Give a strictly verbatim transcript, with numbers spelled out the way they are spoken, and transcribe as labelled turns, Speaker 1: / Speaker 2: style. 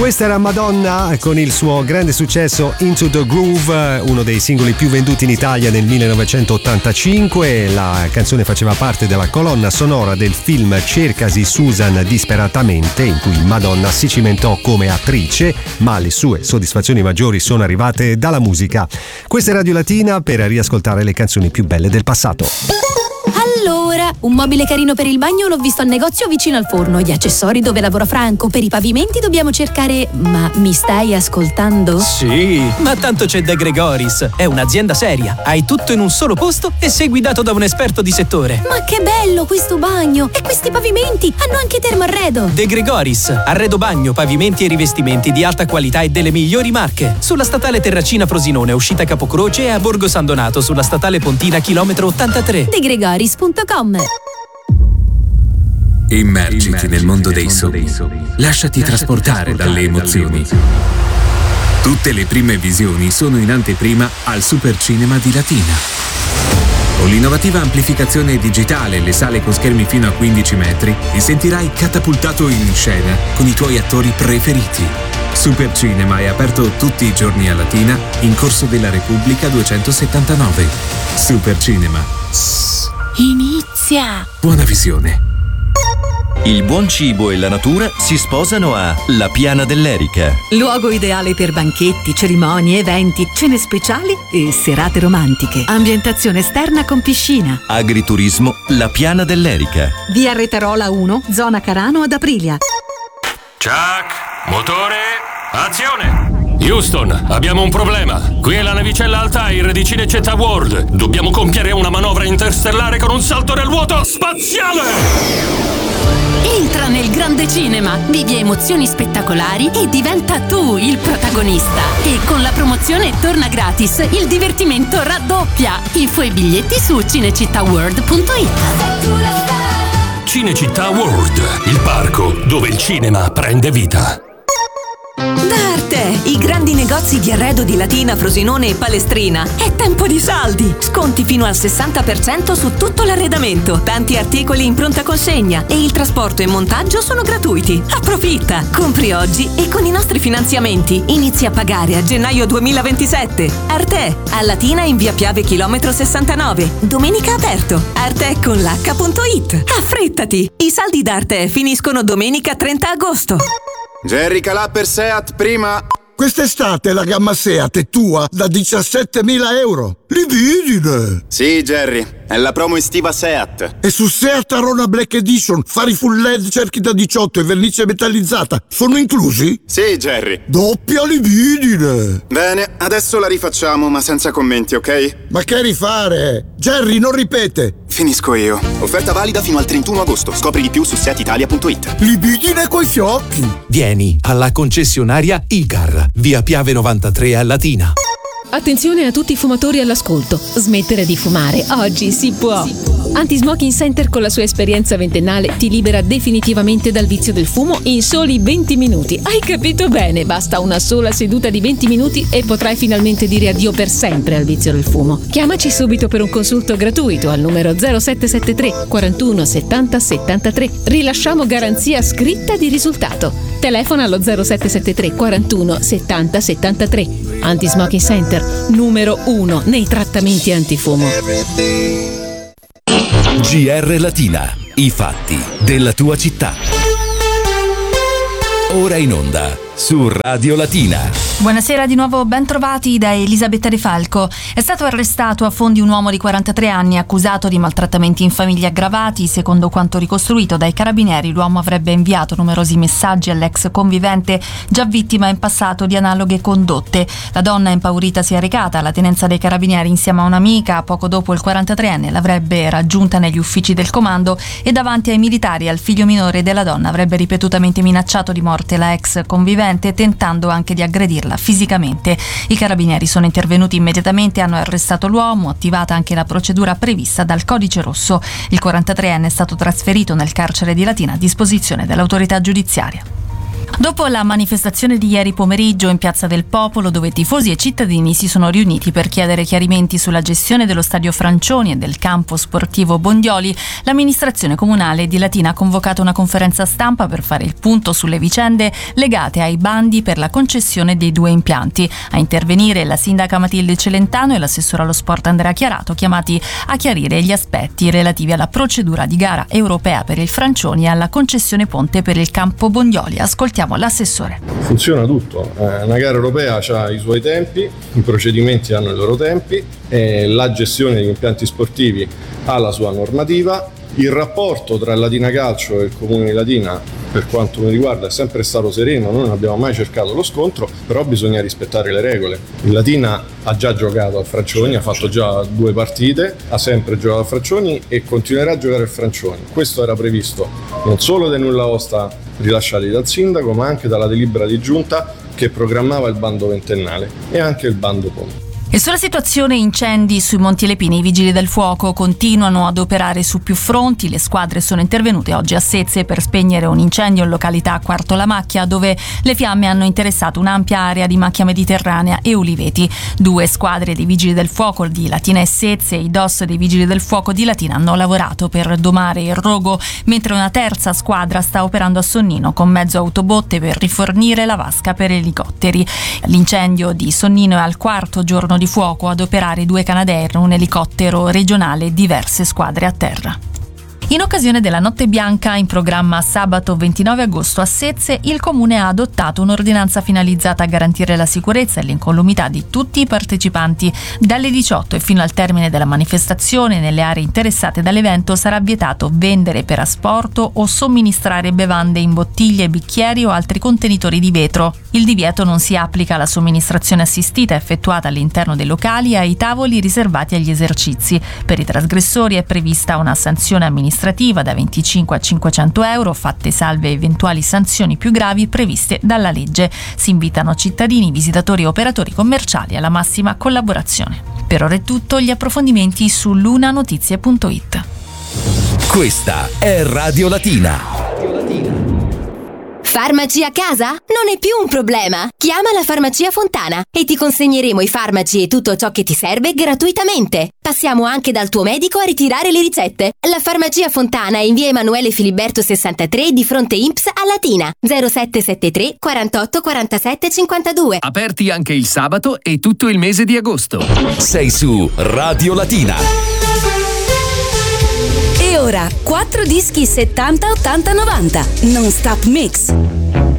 Speaker 1: Questa era Madonna con il suo grande successo Into the Groove, uno dei singoli più venduti in Italia nel millenovecentottantacinque. La canzone faceva parte della colonna sonora del film Cercasi Susan disperatamente, in cui Madonna si cimentò come attrice, ma le sue soddisfazioni maggiori sono arrivate dalla musica. Questa è Radio Latina per riascoltare le canzoni più belle del passato.
Speaker 2: Allora, un mobile carino per il bagno l'ho visto al negozio vicino al forno. Gli accessori dove lavora Franco. Per i pavimenti dobbiamo cercare... Ma mi stai ascoltando?
Speaker 3: Sì, ma tanto c'è De Gregoris. È un'azienda seria. Hai tutto in un solo posto e sei guidato da un esperto di settore.
Speaker 2: Ma che bello questo bagno! E questi pavimenti hanno anche termoarredo.
Speaker 3: De Gregoris, arredo bagno, pavimenti e rivestimenti di alta qualità e delle migliori marche. Sulla statale Terracina Frosinone, uscita Capocroce, e a Borgo San Donato sulla statale Pontina chilometro ottantatré.
Speaker 2: De Gregoris punto com.
Speaker 4: Immergiti, Immergiti nel mondo dei sogni. Lasciati trasportare dalle emozioni. Tutte le prime visioni sono in anteprima al Supercinema di Latina. Con l'innovativa amplificazione digitale e le sale con schermi fino a quindici metri, ti sentirai catapultato in scena con i tuoi attori preferiti. Supercinema è aperto tutti i giorni a Latina, in Corso della Repubblica duecentosettantanove. Supercinema.
Speaker 2: Inizia!
Speaker 4: Buona visione.
Speaker 5: Il buon cibo e la natura si sposano a La Piana dell'Erica.
Speaker 6: Luogo ideale per banchetti, cerimonie, eventi, cene speciali e serate romantiche. Ambientazione esterna con piscina.
Speaker 5: Agriturismo La Piana dell'Erica.
Speaker 6: Via Retarola uno, zona Carano ad Aprilia.
Speaker 7: Chuck, motore, azione! Houston, abbiamo un problema. Qui è la navicella Altair di Cinecittà World. Dobbiamo compiere una manovra interstellare con un salto nel vuoto spaziale!
Speaker 2: Entra nel grande cinema, vivi emozioni spettacolari e diventa tu il protagonista. E con la promozione Torna Gratis, il divertimento raddoppia. Info e biglietti su cinecittàworld punto it.
Speaker 7: Cinecittà World, il parco dove il cinema prende vita.
Speaker 6: D'Arte, i grandi negozi di arredo di Latina, Frosinone e Palestrina. È tempo di saldi! Sconti fino al sessanta per cento su tutto l'arredamento, tanti articoli in pronta consegna e il trasporto e montaggio sono gratuiti. Approfitta! Compri oggi e con i nostri finanziamenti inizi a pagare a gennaio duemilaventisette. Arte, a Latina in via Piave chilometro sessantanove. Domenica aperto. arte con l'H punto it. Affrettati! I saldi d'Arte finiscono domenica trenta agosto.
Speaker 8: Jerry Calà per Seat prima.
Speaker 9: Quest'estate la gamma Seat è tua da diciassettemila euro. Libidine!
Speaker 8: Sì, Jerry, è la promo estiva Seat.
Speaker 9: E su Seat Arona Black Edition, fari full L E D, cerchi da diciotto e vernice metallizzata sono inclusi?
Speaker 8: Sì, Jerry.
Speaker 9: Doppia libidine!
Speaker 8: Bene, adesso la rifacciamo, ma senza commenti, ok?
Speaker 9: Ma che rifare? Jerry, non ripete!
Speaker 8: Finisco io. Offerta valida fino al trentuno agosto. Scopri di più su seat italia punto it.
Speaker 9: Libidine coi fiocchi!
Speaker 10: Vieni alla concessionaria Icar, via Piave novantatré a Latina.
Speaker 11: Attenzione a tutti i fumatori all'ascolto. Smettere di fumare oggi si può. Anti-Smoking Center con la sua esperienza ventennale ti libera definitivamente dal vizio del fumo in soli venti minuti. Hai capito bene? Basta una sola seduta di venti minuti e potrai finalmente dire addio per sempre al vizio del fumo. Chiamaci subito per un consulto gratuito al numero zero sette sette tre quarantuno settanta settantatré. Rilasciamo garanzia scritta di risultato. Telefona allo zero sette sette tre quarantuno settanta settantatré. Anti-Smoking Center, numero uno nei trattamenti antifumo.
Speaker 10: G R Latina, i fatti della tua città. Ora in onda su Radio Latina.
Speaker 12: Buonasera di nuovo, ben trovati da Elisabetta De Falco. È stato arrestato a Fondi un uomo di quarantatré anni accusato di maltrattamenti in famiglia aggravati. Secondo quanto ricostruito dai carabinieri, l'uomo avrebbe inviato numerosi messaggi all'ex convivente già vittima in passato di analoghe condotte. La donna impaurita si è recata alla tenenza dei carabinieri insieme a un'amica. Poco dopo il quarantatreenne l'avrebbe raggiunta negli uffici del comando e davanti ai militari e al figlio minore della donna avrebbe ripetutamente minacciato di morte la ex convivente, tentando anche di aggredirla fisicamente. I carabinieri sono intervenuti immediatamente e hanno arrestato l'uomo, attivata anche la procedura prevista dal Codice Rosso. Il quarantatreenne è stato trasferito nel carcere di Latina a disposizione dell'autorità giudiziaria. Dopo la manifestazione di ieri pomeriggio in Piazza del Popolo, dove tifosi e cittadini si sono riuniti per chiedere chiarimenti sulla gestione dello stadio Francioni e del campo sportivo Bondioli, l'amministrazione comunale di Latina ha convocato una conferenza stampa per fare il punto sulle vicende legate ai bandi per la concessione dei due impianti. A intervenire la sindaca Matilde Celentano e l'assessore allo sport Andrea Chiarato, chiamati a chiarire gli aspetti relativi alla procedura di gara europea per il Francioni e alla concessione ponte per il campo Bondioli. Ascoltiamo l'assessore.
Speaker 13: Funziona tutto, eh, una gara europea ha i suoi tempi, i procedimenti hanno i loro tempi, eh, la gestione degli impianti sportivi ha la sua normativa, il rapporto tra Latina Calcio e il Comune di Latina per quanto mi riguarda è sempre stato sereno, noi non abbiamo mai cercato lo scontro, però bisogna rispettare le regole. Il Latina ha già giocato al Francioni, ha fatto già due partite, ha sempre giocato al Francioni e continuerà a giocare al Francioni. Questo era previsto non solo dai nulla osta rilasciati dal sindaco, ma anche dalla delibera di giunta che programmava il bando ventennale e anche il bando ponte.
Speaker 12: E sulla situazione incendi sui Monti Lepini, i vigili del fuoco continuano ad operare su più fronti. Le squadre sono intervenute oggi a Sezze per spegnere un incendio in località Quarto La Macchia, dove le fiamme hanno interessato un'ampia area di macchia mediterranea e uliveti. Due squadre dei vigili del fuoco di Latina e Sezze e i D O S dei vigili del fuoco di Latina hanno lavorato per domare il rogo, mentre una terza squadra sta operando a Sonnino con mezzo autobotte per rifornire la vasca per elicotteri. L'incendio di Sonnino è al quarto giorno di di fuoco, ad operare due Canadair, un elicottero regionale e diverse squadre a terra. In occasione della Notte Bianca in programma sabato ventinove agosto a Sezze, il Comune ha adottato un'ordinanza finalizzata a garantire la sicurezza e l'incolumità di tutti i partecipanti. Dalle diciotto e fino al termine della manifestazione, nelle aree interessate dall'evento sarà vietato vendere per asporto o somministrare bevande in bottiglie, bicchieri o altri contenitori di vetro. Il divieto non si applica alla somministrazione assistita effettuata all'interno dei locali e ai tavoli riservati agli esercizi. Per i trasgressori è prevista una sanzione amministrativa da venticinque a cinquecento euro, fatte salve eventuali sanzioni più gravi previste dalla legge. Si invitano cittadini, visitatori e operatori commerciali alla massima collaborazione. Per ora è tutto, gli approfondimenti su lunanotizie punto it.
Speaker 14: Questa è Radio Latina.
Speaker 15: Farmaci a casa? Non è più un problema. Chiama la Farmacia Fontana e ti consegneremo i farmaci e tutto ciò che ti serve gratuitamente. Passiamo anche dal tuo medico a ritirare le ricette. La Farmacia Fontana è in via Emanuele Filiberto sessantatré di fronte I N P S a Latina. zero sette sette tre quarantotto quarantasette cinquantadue.
Speaker 3: Aperti anche il sabato e tutto il mese di agosto.
Speaker 14: Sei su Radio Latina.
Speaker 15: E ora, quattro dischi settanta ottanta novanta. Non Stop Mix.